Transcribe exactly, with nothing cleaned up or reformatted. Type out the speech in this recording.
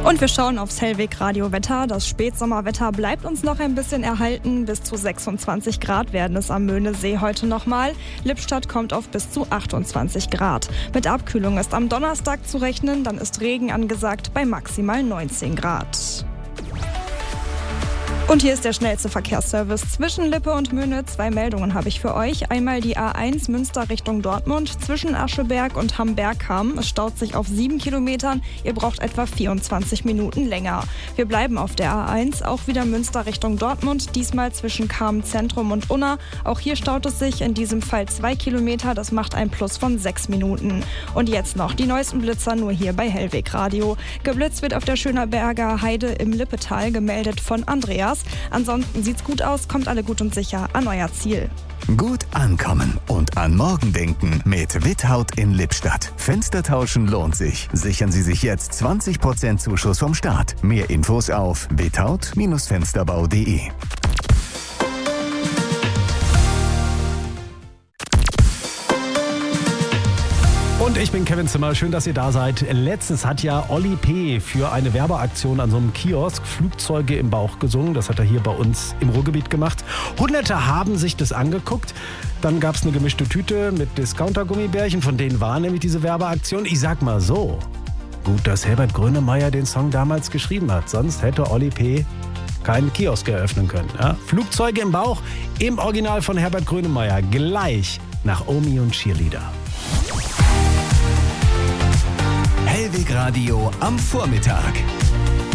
Und wir schauen aufs Hellweg-Radio-Wetter. Das Spätsommerwetter bleibt uns noch ein bisschen erhalten. Bis zu sechsundzwanzig Grad werden es am Möhnesee heute nochmal. Lippstadt kommt auf bis zu achtundzwanzig Grad. Mit Abkühlung ist am Donnerstag zu rechnen. Dann ist Regen angesagt bei maximal neunzehn Grad. Und hier ist der schnellste Verkehrsservice zwischen Lippe und Möhne. Zwei Meldungen habe ich für euch. Einmal die A eins Münster Richtung Dortmund zwischen Ascheberg und Hambergham. Es staut sich auf sieben Kilometern. Ihr braucht etwa vierundzwanzig Minuten länger. Wir bleiben auf der A eins, auch wieder Münster Richtung Dortmund. Diesmal zwischen Cham Zentrum und Unna. Auch hier staut es sich, in diesem Fall zwei Kilometer. Das macht ein Plus von sechs Minuten. Und jetzt noch die neuesten Blitzer, nur hier bei Hellweg Radio. Geblitzt wird auf der Schönerberger Heide im Lippetal, gemeldet von Andreas. Ansonsten sieht's gut aus, kommt alle gut und sicher an euer Ziel. Gut ankommen und an morgen denken mit Withaut in Lippstadt. Fenster tauschen lohnt sich. Sichern Sie sich jetzt zwanzig Prozent Zuschuss vom Staat. Mehr Infos auf withaut Bindestrich fensterbau punkt de. Und ich bin Kevin Zimmer, schön, dass ihr da seid. Letztens hat ja Olli P. für eine Werbeaktion an so einem Kiosk Flugzeuge im Bauch gesungen. Das hat er hier bei uns im Ruhrgebiet gemacht. Hunderte haben sich das angeguckt. Dann gab es eine gemischte Tüte mit Discounter-Gummibärchen, von denen war nämlich diese Werbeaktion. Ich sag mal so, gut, dass Herbert Grönemeyer den Song damals geschrieben hat. Sonst hätte Olli P. keinen Kiosk eröffnen können. Ja? Flugzeuge im Bauch im Original von Herbert Grönemeyer. Gleich nach Omi und Cheerleader. Hellweg Radio am Vormittag.